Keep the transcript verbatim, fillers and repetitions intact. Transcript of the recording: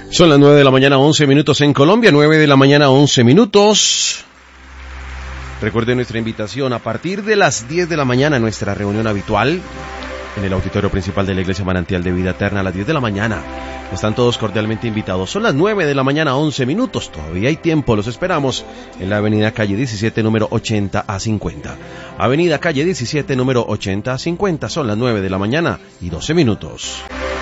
Son las nueve de la mañana, once minutos en Colombia, nueve de la mañana, once minutos. Recuerden nuestra invitación a partir de las diez de la mañana, nuestra reunión habitual en el auditorio principal de la Iglesia Manantial de Vida Eterna a las diez de la mañana. Están todos cordialmente invitados. Son las nueve de la mañana, once minutos. Todavía hay tiempo. Los esperamos en la avenida Calle diecisiete, número ochenta a cincuenta. Avenida Calle diecisiete, número ochenta a cincuenta. Son las nueve de la mañana y doce minutos.